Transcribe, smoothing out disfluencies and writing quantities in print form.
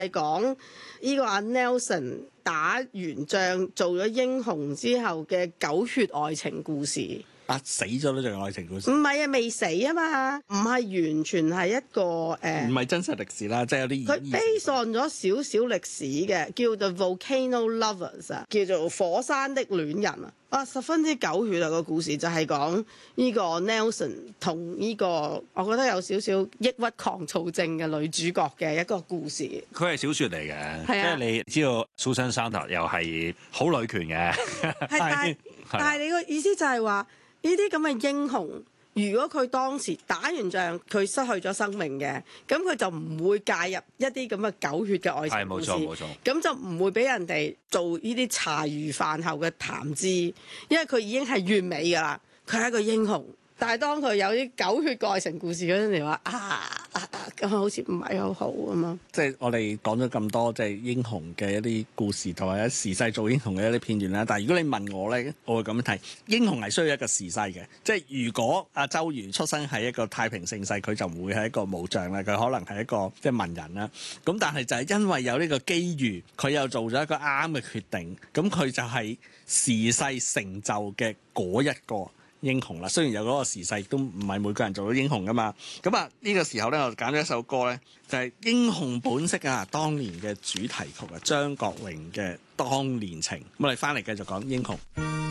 係講呢個阿 Nelson 打完仗做咗英雄之後嘅狗血愛情故事。 死咗都仲有愛情故事？ 唔係啊，未死啊嘛，唔係完全係一個唔係真實歷史啦，即係有啲佢 base on 咗少少歷史嘅，叫做 Volcano Lovers 啊，叫做火山的戀人啊。十分之狗血啊！個故事就係講呢個 Nelson 同呢個我覺得有少少抑鬱狂躁症嘅女主角嘅一個故事。 佢係小説嚟嘅，即係啊係你知道 Susan Sontag 又係好女權嘅， 但係你個意思就係話呢啲咁嘅英雄，如果佢當時打完仗，佢失去咗生命嘅，咁佢就唔會介入一啲咁嘅狗血嘅愛情故事。 係冇錯， 咁就唔會俾人哋做呢啲茶餘飯後嘅談資，因為佢已經係完美㗎啦，佢係一個英雄。但係當佢有啲狗血嘅愛情故事嗰陣時話咁好似唔係好好咁咯。 即係我哋講咗咁多即係英雄嘅一啲故事同埋時勢做英雄嘅一啲片段啦。但係如果你問我咧，我會咁樣睇，英雄係需要一個時勢嘅。即係如果阿周瑜出生喺一個太平盛世，佢就唔會係一個武將啦，佢可能係一個即係文人啦。咁但係就係因為有呢個機遇，佢又做咗一個啱嘅決定，咁佢就係時勢成就嘅嗰一個英雄啦。雖然有嗰個時勢，都唔係每個人做到英雄噶嘛。咁呢個時候咧，我揀咗一首歌咧，就係《英雄本色》啊，當年嘅主題曲啊，張國榮嘅《當年情》。咁我哋翻嚟繼續講英雄。